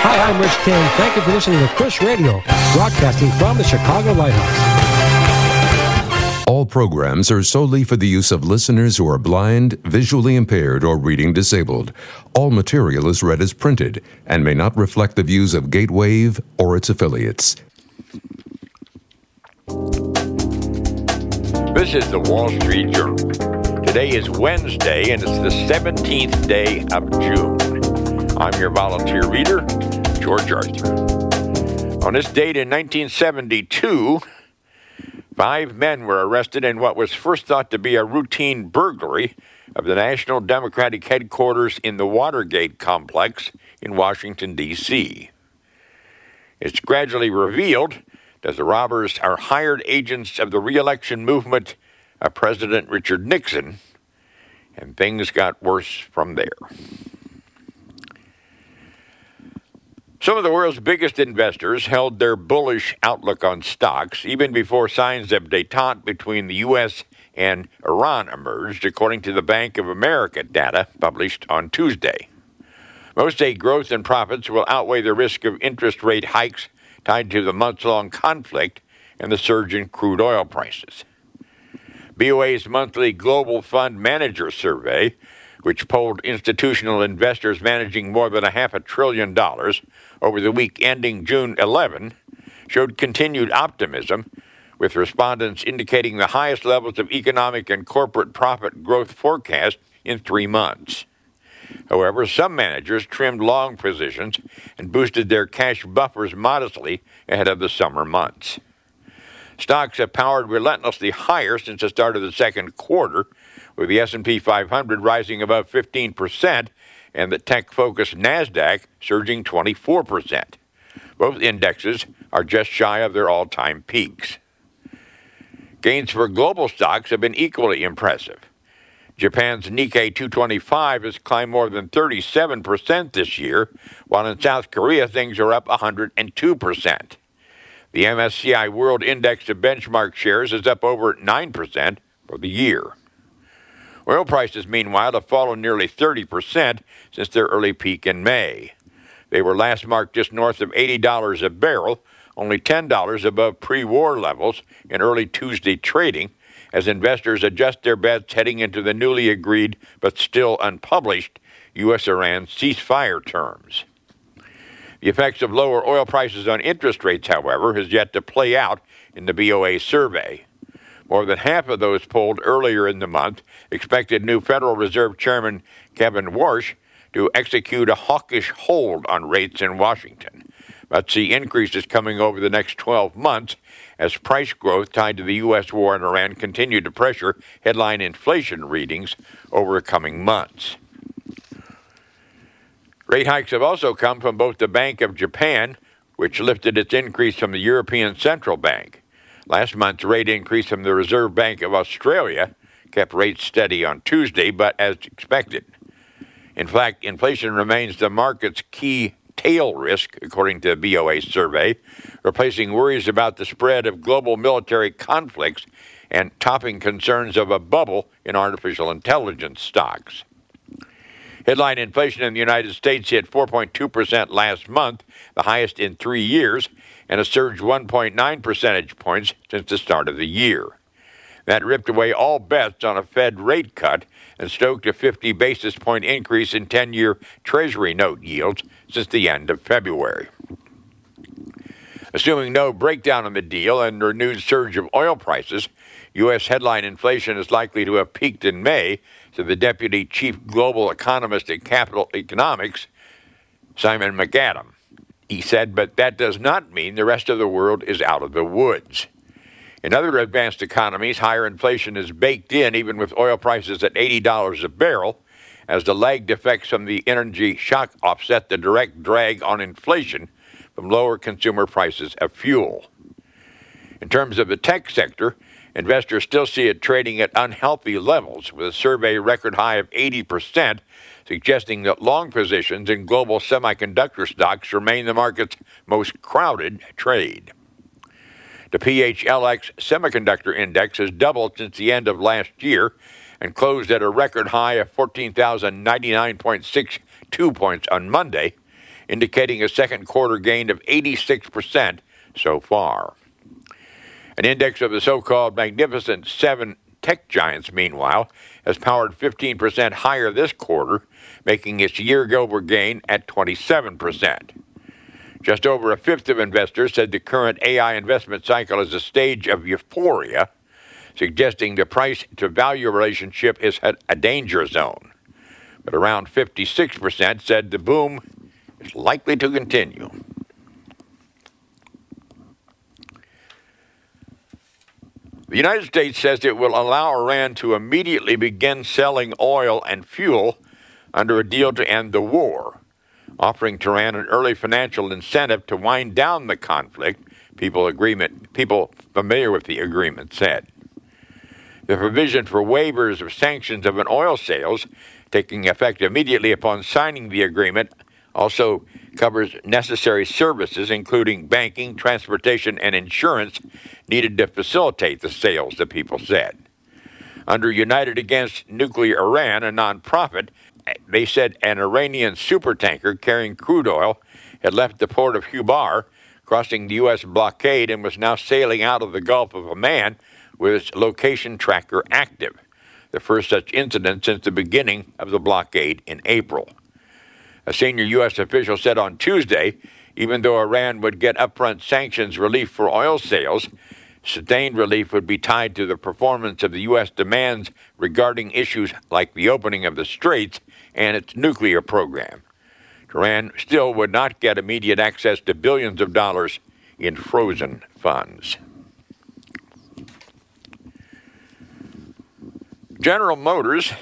Hi, I'm Rich King. Thank you for listening to Chris Radio, broadcasting from the Chicago Lighthouse. All programs are solely for the use of listeners who are blind, visually impaired, or reading disabled. All material is read as printed and may not reflect the views of Gatewave or its affiliates. This is the Wall Street Journal. Today is Wednesday, and it's the 17th day of June. I'm your volunteer reader, George Arthur. On this date in 1972, 5 men were arrested in what was first thought to be a routine burglary of the National Democratic headquarters in the Watergate complex in Washington, D.C. It's gradually revealed that the robbers are hired agents of the re-election movement of President Richard Nixon, and things got worse from there. Some of the world's biggest investors held their bullish outlook on stocks even before signs of détente between the U.S. and Iran emerged, according to the Bank of America data published on Tuesday. Most say growth and profits will outweigh the risk of interest rate hikes tied to the months-long conflict and the surge in crude oil prices. BOA's monthly Global Fund Manager Survey, which polled institutional investors managing more than $500 billion over the week ending June 11, showed continued optimism, with respondents indicating the highest levels of economic and corporate profit growth forecast in 3 months. However, some managers trimmed long positions and boosted their cash buffers modestly ahead of the summer months. Stocks have powered relentlessly higher since the start of the second quarter, with the S&P 500 rising above 15% and the tech-focused NASDAQ surging 24%. Both indexes are just shy of their all-time peaks. Gains for global stocks have been equally impressive. Japan's Nikkei 225 has climbed more than 37% this year, while in South Korea things are up 102%. The MSCI World Index of Benchmark Shares is up over 9% for the year. Oil prices, meanwhile, have fallen nearly 30% since their early peak in May. They were last marked just north of $80 a barrel, only $10 above pre-war levels in early Tuesday trading, as investors adjust their bets heading into the newly agreed but still unpublished U.S.-Iran ceasefire terms. The effects of lower oil prices on interest rates, however, has yet to play out in the BOA survey. More than half of those polled earlier in the month expected new Federal Reserve Chairman Kevin Warsh to execute a hawkish hold on rates in Washington, but see increases coming over the next 12 months as price growth tied to the U.S. war in Iran continued to pressure headline inflation readings over the coming months. Rate hikes have also come from both the Bank of Japan, which lifted its increase from the European Central Bank. Last month's rate increase from the Reserve Bank of Australia kept rates steady on Tuesday, but as expected. In fact, inflation remains the market's key tail risk, according to the BOA survey, replacing worries about the spread of global military conflicts and topping concerns of a bubble in artificial intelligence stocks. Headline inflation in the United States hit 4.2% last month, the highest in 3 years, and has surged 1.9 percentage points since the start of the year. That ripped away all bets on a Fed rate cut and stoked a 50 basis point increase in 10-year Treasury note yields since the end of February. Assuming no breakdown in the deal and renewed surge of oil prices, U.S. headline inflation is likely to have peaked in May, said the Deputy Chief Global Economist at Capital Economics, Simon McAdam. He said, but that does not mean the rest of the world is out of the woods. In other advanced economies, higher inflation is baked in even with oil prices at $80 a barrel, as the lagged effects from the energy shock offset the direct drag on inflation from lower consumer prices of fuel. In terms of the tech sector, investors still see it trading at unhealthy levels, with a survey record high of 80%, suggesting that long positions in global semiconductor stocks remain the market's most crowded trade. The PHLX Semiconductor Index has doubled since the end of last year and closed at a record high of 14,099.62 points on Monday, indicating a second quarter gain of 86% so far. An index of the so-called Magnificent Seven tech giants, meanwhile, has powered 15% higher this quarter, making its year-over gain at 27%. Just over a fifth of investors said the current AI investment cycle is a stage of euphoria, suggesting the price-to-value relationship is at a danger zone. But around 56% said the boom is likely to continue. The United States says it will allow Iran to immediately begin selling oil and fuel under a deal to end the war, offering Tehran an early financial incentive to wind down the conflict, people familiar with the agreement said. The provision for waivers of sanctions of an oil sales, taking effect immediately upon signing the agreement, also covers necessary services, including banking, transportation, and insurance, needed to facilitate the sales, the people said. Under United Against Nuclear Iran, a nonprofit, they said an Iranian supertanker carrying crude oil had left the port of Hubar, crossing the U.S. blockade, and was now sailing out of the Gulf of Oman with its location tracker active, the first such incident since the beginning of the blockade in April. A senior U.S. official said on Tuesday, even though Iran would get upfront sanctions relief for oil sales, sustained relief would be tied to the performance of the U.S. demands regarding issues like the opening of the Straits and its nuclear program. Iran still would not get immediate access to billions of dollars in frozen funds. General Motors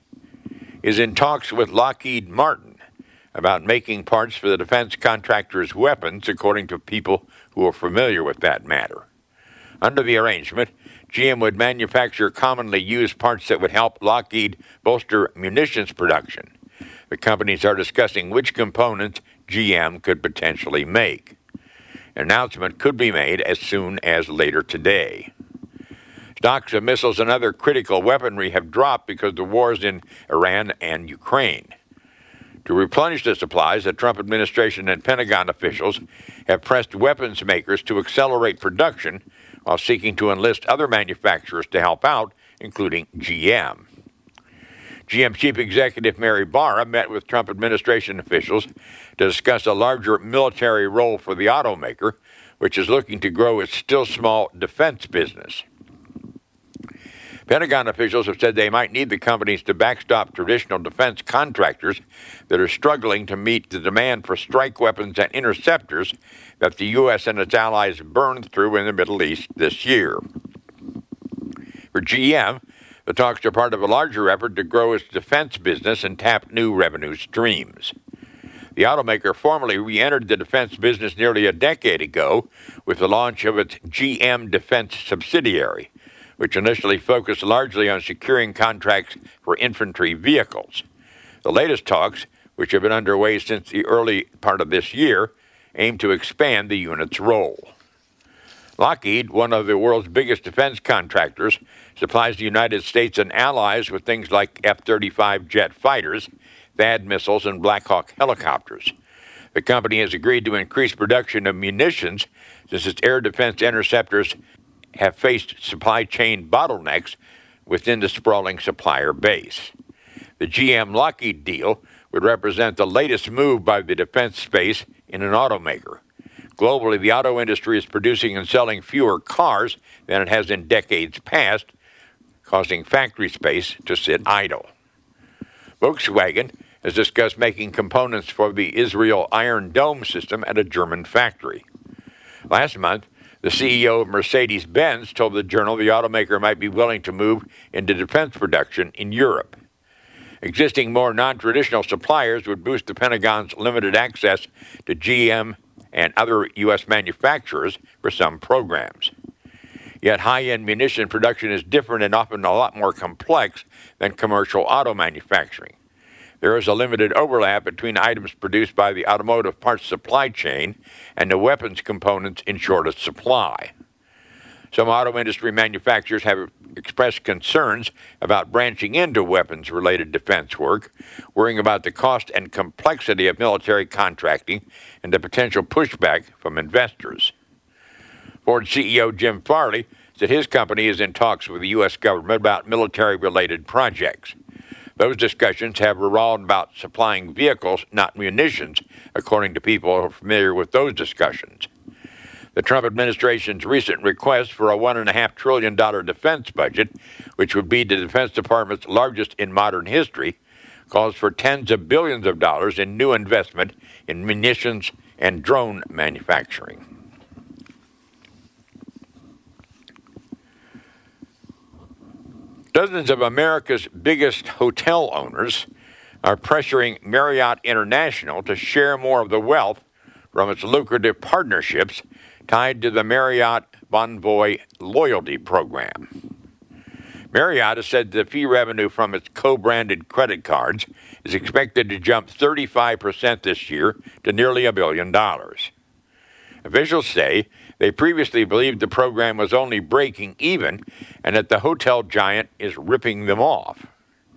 is in talks with Lockheed Martin about making parts for the defense contractor's weapons, according to people who are familiar with that matter. Under the arrangement, GM would manufacture commonly used parts that would help Lockheed bolster munitions production. The companies are discussing which components GM could potentially make. An announcement could be made as soon as later today. Stocks of missiles and other critical weaponry have dropped because of the wars in Iran and Ukraine. To replenish the supplies, the Trump administration and Pentagon officials have pressed weapons makers to accelerate production while seeking to enlist other manufacturers to help out, including GM. GM Chief Executive Mary Barra met with Trump administration officials to discuss a larger military role for the automaker, which is looking to grow its still small defense business. Pentagon officials have said they might need the companies to backstop traditional defense contractors that are struggling to meet the demand for strike weapons and interceptors that the U.S. and its allies burned through in the Middle East this year. For GM, the talks are part of a larger effort to grow its defense business and tap new revenue streams. The automaker formally re-entered the defense business nearly a decade ago with the launch of its GM Defense subsidiary, which initially focused largely on securing contracts for infantry vehicles. The latest talks, which have been underway since the early part of this year, aim to expand the unit's role. Lockheed, one of the world's biggest defense contractors, supplies the United States and allies with things like F-35 jet fighters, THAAD missiles, and Black Hawk helicopters. The company has agreed to increase production of munitions since its air defense interceptors have faced supply chain bottlenecks within the sprawling supplier base. The GM-Lockheed deal would represent the latest move by the defense space in an automaker. Globally, the auto industry is producing and selling fewer cars than it has in decades past, causing factory space to sit idle. Volkswagen has discussed making components for the Israel Iron Dome system at a German factory. Last month, the CEO of Mercedes-Benz told the Journal the automaker might be willing to move into defense production in Europe. Existing more non-traditional suppliers would boost the Pentagon's limited access to GM and other U.S. manufacturers for some programs. Yet high-end munition production is different and often a lot more complex than commercial auto manufacturing. There is a limited overlap between items produced by the automotive parts supply chain and the weapons components in shortest supply. Some auto industry manufacturers have expressed concerns about branching into weapons-related defense work, worrying about the cost and complexity of military contracting and the potential pushback from investors. Ford CEO Jim Farley said his company is in talks with the U.S. government about military-related projects. Those discussions have revolved about supplying vehicles, not munitions, according to people who are familiar with those discussions. The Trump administration's recent request for a $1.5 trillion defense budget, which would be the Defense Department's largest in modern history, calls for tens of billions of dollars in new investment in munitions and drone manufacturing. Dozens of America's biggest hotel owners are pressuring Marriott International to share more of the wealth from its lucrative partnerships tied to the Marriott Bonvoy loyalty program. Marriott has said the fee revenue from its co-branded credit cards is expected to jump 35% this year to nearly $1 billion. Officials say they previously believed the program was only breaking even and that the hotel giant is ripping them off.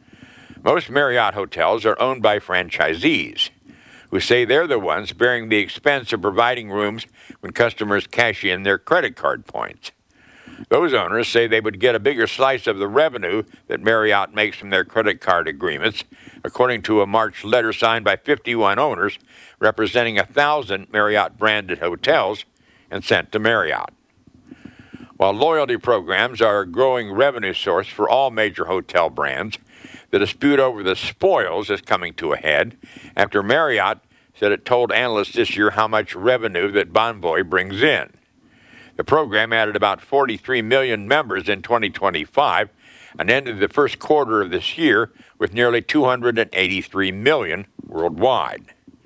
Most Marriott hotels are owned by franchisees, who say they're the ones bearing the expense of providing rooms when customers cash in their credit card points. Those owners say they would get a bigger slice of the revenue that Marriott makes from their credit card agreements, according to a March letter signed by 51 owners representing 1,000 Marriott-branded hotels and sent to Marriott. While loyalty programs are a growing revenue source for all major hotel brands, the dispute over the spoils is coming to a head after Marriott said it told analysts this year how much revenue that Bonvoy brings in. The program added about 43 million members in 2025 and ended the first quarter of this year with nearly 283 million worldwide.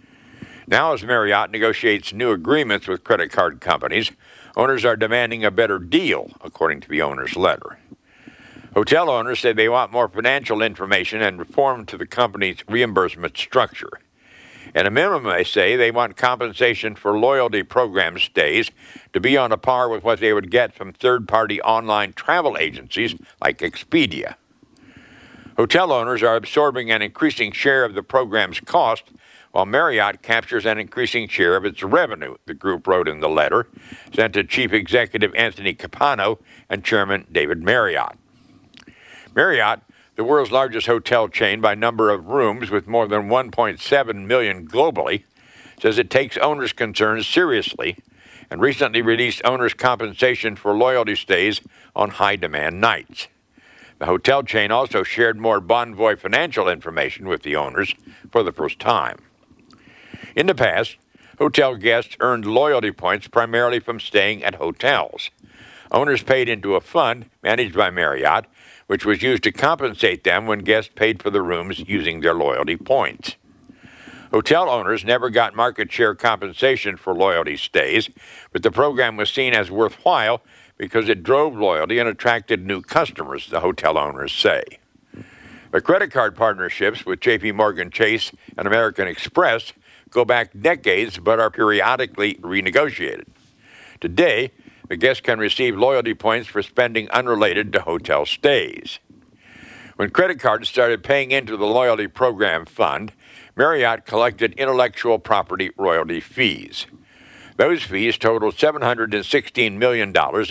Now, as Marriott negotiates new agreements with credit card companies, owners are demanding a better deal, according to the owner's letter. Hotel owners say they want more financial information and reform to the company's reimbursement structure. At a minimum, they say they want compensation for loyalty program stays to be on a par with what they would get from third-party online travel agencies like Expedia. Hotel owners are absorbing an increasing share of the program's cost, while Marriott captures an increasing share of its revenue, the group wrote in the letter, sent to Chief Executive Anthony Capano and Chairman David Marriott. Marriott, the world's largest hotel chain by number of rooms with more than 1.7 million globally, says it takes owners' concerns seriously and recently released owners' compensation for loyalty stays on high-demand nights. The hotel chain also shared more Bonvoy financial information with the owners for the first time. In the past, hotel guests earned loyalty points primarily from staying at hotels. Owners paid into a fund managed by Marriott, which was used to compensate them when guests paid for the rooms using their loyalty points. Hotel owners never got market share compensation for loyalty stays, but the program was seen as worthwhile because it drove loyalty and attracted new customers, the hotel owners say. The credit card partnerships with J.P. Morgan Chase and American Express go back decades but are periodically renegotiated. Today, the guests can receive loyalty points for spending unrelated to hotel stays. When credit cards started paying into the loyalty program fund, Marriott collected intellectual property royalty fees. Those fees totaled $716 million in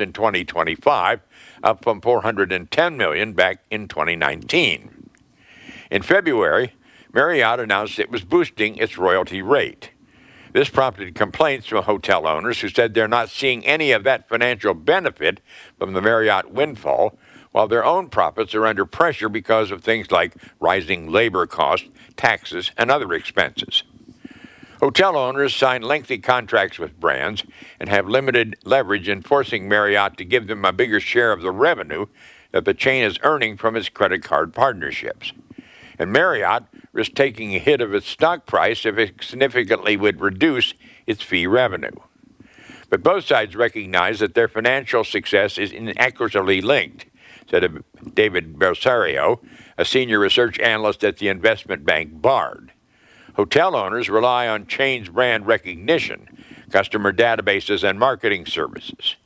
2025, up from $410 million back in 2019. In February, Marriott announced it was boosting its royalty rate. This prompted complaints from hotel owners who said they're not seeing any of that financial benefit from the Marriott windfall, while their own profits are under pressure because of things like rising labor costs, taxes, and other expenses. Hotel owners sign lengthy contracts with brands and have limited leverage in forcing Marriott to give them a bigger share of the revenue that the chain is earning from its credit card partnerships. And Marriott risks taking a hit of its stock price if it significantly would reduce its fee revenue. But both sides recognize that their financial success is inexorably linked, said David Bersario, a senior research analyst at the investment bank Bard. Hotel owners rely on chains' brand recognition, customer databases, and marketing services.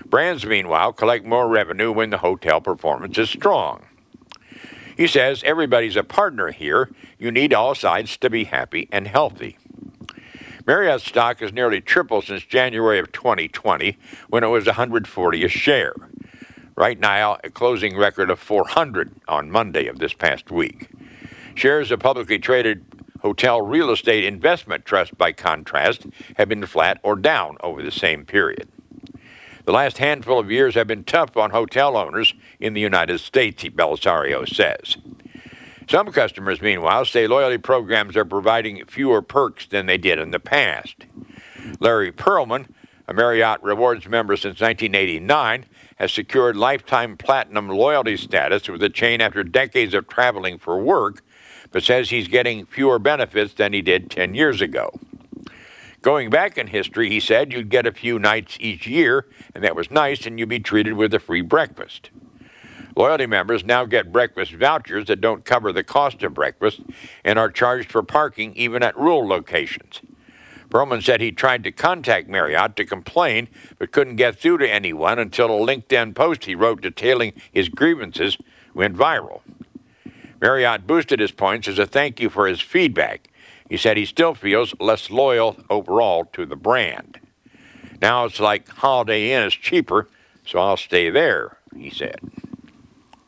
Brands, meanwhile, collect more revenue when the hotel performance is strong. He says everybody's a partner here. You need all sides to be happy and healthy. Marriott's stock has nearly tripled since January of 2020, when it was $140 a share. Right now, a closing record of $400 on Monday of this past week. Shares of publicly traded Hotel Real Estate Investment Trust, by contrast, have been flat or down over the same period. The last handful of years have been tough on hotel owners in the United States, Belisario says. Some customers, meanwhile, say loyalty programs are providing fewer perks than they did in the past. Larry Perlman, a Marriott Rewards member since 1989, has secured lifetime platinum loyalty status with the chain after decades of traveling for work, but says he's getting fewer benefits than he did 10 years ago. Going back in history, he said you'd get a few nights each year, and that was nice, and you'd be treated with a free breakfast. Loyalty members now get breakfast vouchers that don't cover the cost of breakfast and are charged for parking even at rural locations. Perlman said he tried to contact Marriott to complain but couldn't get through to anyone until a LinkedIn post he wrote detailing his grievances went viral. Marriott boosted his points as a thank you for his feedback. He said he still feels less loyal overall to the brand. Now it's like Holiday Inn is cheaper, so I'll stay there, he said.